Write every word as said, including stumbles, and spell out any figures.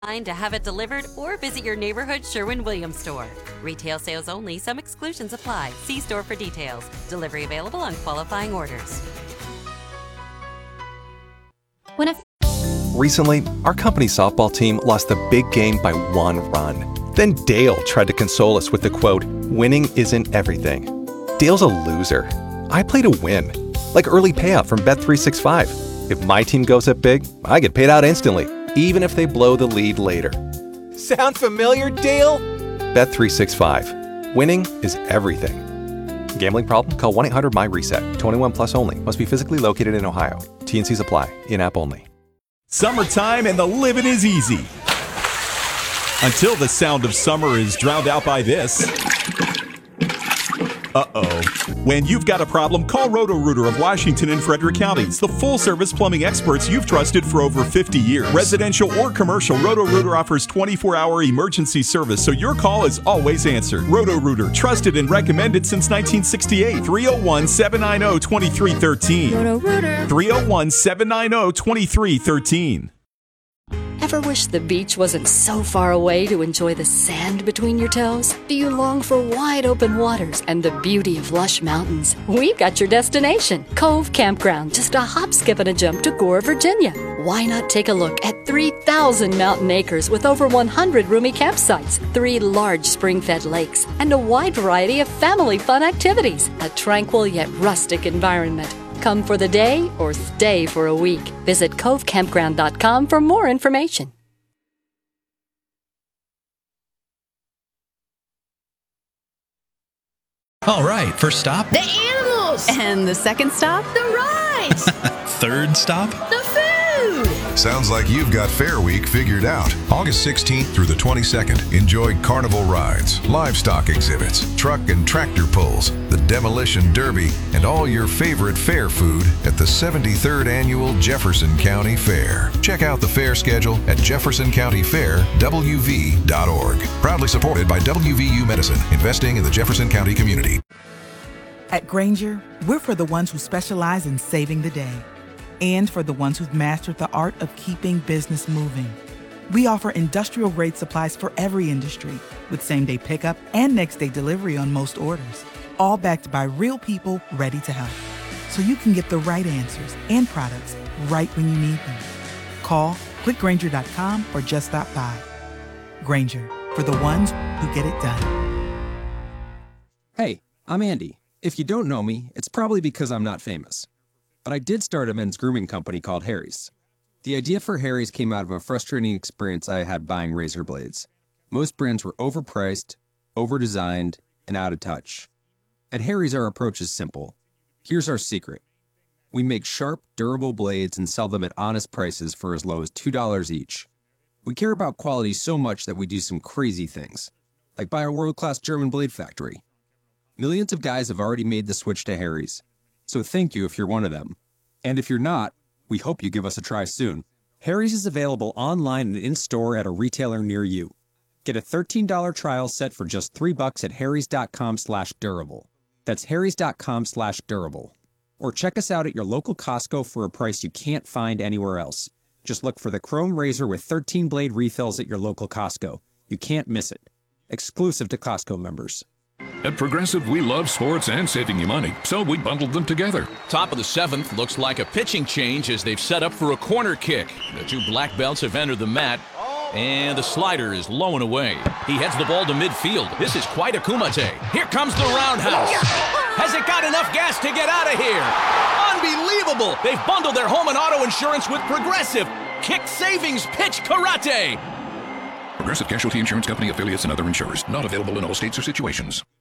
To have it delivered or visit your neighborhood Sherwin-Williams store. Retail sales only. Some exclusions apply. See store for details. Delivery available on qualifying orders. When a Recently, our company softball team lost the big game by one run. Then Dale tried to console us with the quote, "Winning isn't everything." Dale's a loser. I play to win. Like early payout from Bet three sixty-five. If my team goes up big, I get paid out instantly, even if they blow the lead later. Sound familiar, Dale? Bet three sixty-five. Winning is everything. Gambling problem? Call one eight hundred M Y reset. twenty-one plus only. Must be physically located in Ohio. T and Cs apply. In-app only. Summertime and the living is easy. Until the sound of summer is drowned out by this. Uh-oh. When you've got a problem, call Roto-Rooter of Washington and Frederick counties, the full-service plumbing experts you've trusted for over fifty years. Residential or commercial, Roto-Rooter offers twenty-four hour emergency service, so your call is always answered. Roto-Rooter, trusted and recommended since nineteen sixty-eight. three oh one, seven nine oh, two three one three. Roto-Rooter. three oh one, seven nine oh, two three one three. Ever wish the beach wasn't so far away to enjoy the sand between your toes? Do you long for wide open waters and the beauty of lush mountains? We've got your destination, Cove Campground, just a hop, skip, and a jump to Gore, Virginia. Why not take a look at three thousand mountain acres with over one hundred roomy campsites, three large spring-fed lakes, and a wide variety of family fun activities? A tranquil yet rustic environment. Come for the day or stay for a week. Visit cove campground dot com for more information. All right, first stop. The animals! And the second stop? The rides! Third stop. The food! Sounds like you've got Fair Week figured out. August sixteenth through the twenty-second, enjoy carnival rides, livestock exhibits, truck and tractor pulls, the demolition derby, and all your favorite fair food at the seventy-third Annual Jefferson County Fair. Check out the fair schedule at jefferson county fair w v dot org. Proudly supported by W V U Medicine, investing in the Jefferson County community. At Grainger, we're for the ones who specialize in saving the day, and for the ones who've mastered the art of keeping business moving. We offer industrial-grade supplies for every industry, with same-day pickup and next-day delivery on most orders, all backed by real people ready to help. So you can get the right answers and products right when you need them. Call, click grainger dot com, or just stop by. Grainger, for the ones who get it done. Hey, I'm Andy. If you don't know me, it's probably because I'm not famous. But I did start a men's grooming company called Harry's. The idea for Harry's came out of a frustrating experience I had buying razor blades. Most brands were overpriced, overdesigned, and out of touch. At Harry's, our approach is simple. Here's our secret. We make sharp, durable blades and sell them at honest prices for as low as two dollars each. We care about quality so much that we do some crazy things, like buy a world-class German blade factory. Millions of guys have already made the switch to Harry's, so thank you if you're one of them. And if you're not, we hope you give us a try soon. Harry's is available online and in-store at a retailer near you. Get a thirteen dollar trial set for just three bucks at harrys dot com slash durable. That's harrys dot com slash durable. Or check us out at your local Costco for a price you can't find anywhere else. Just look for the Chrome Razor with thirteen blade refills at your local Costco. You can't miss it. Exclusive to Costco members. At Progressive, we love sports and saving you money, so we bundled them together. Top of the seventh looks like a pitching change as they've set up for a corner kick. The two black belts have entered the mat, and the slider is low and away. He heads the ball to midfield. This is quite a kumite. Here comes the roundhouse. Has it got enough gas to get out of here? Unbelievable! They've bundled their home and auto insurance with Progressive. Kick savings pitch karate. Progressive Casualty Insurance Company affiliates and other insurers. Not available in all states or situations.